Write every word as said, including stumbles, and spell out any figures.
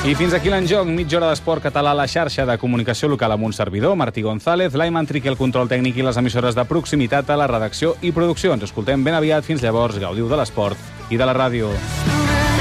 I fins aquí l'enjoc, mitja hora d'esport català a la xarxa de comunicació local amb un servidor, Martí González, Laiman Triqui, el control tècnic i les emissores de proximitat a la redacció i producció. Ens escoltem ben aviat. Fins llavors, gaudiu de l'esport i de la ràdio.